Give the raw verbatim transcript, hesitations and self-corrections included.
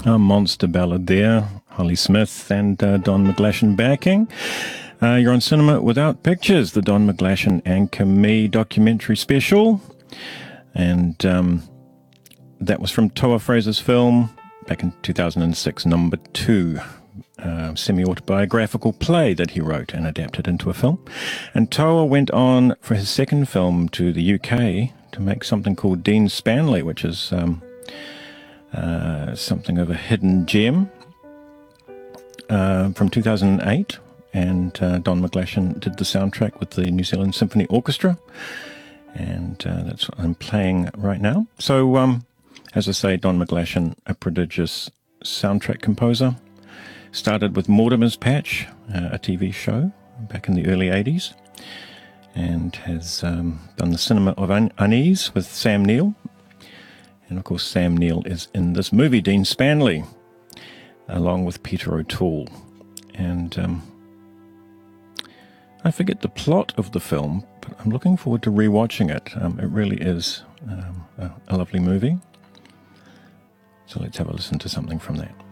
A monster ballad there. Holly Smith and uh, Don McGlashan backing. Uh, you're on Cinema Without Pictures, the Don McGlashan Anchor Me documentary special. And um, that was from Toa Fraser's film back in two thousand six, Number Two, a semi-autobiographical play that he wrote and adapted into a film. And Toa went on for his second film to the U K to make something called Dean Spanley, which is um, uh, something of a hidden gem uh, from two thousand eight. And uh, Don McGlashan did the soundtrack with the New Zealand Symphony Orchestra. And uh, that's what I'm playing right now. So, um, as I say, Don McGlashan, a prodigious soundtrack composer. Started with Mortimer's Patch, uh, a T V show back in the early eighties. And has um, done the Cinema of Un- Unease with Sam Neill. And, of course, Sam Neill is in this movie, Dean Spanley, along with Peter O'Toole. And um, I forget the plot of the film, but I'm looking forward to rewatching it. Um, it really is um, a, a lovely movie. So let's have a listen to something from that.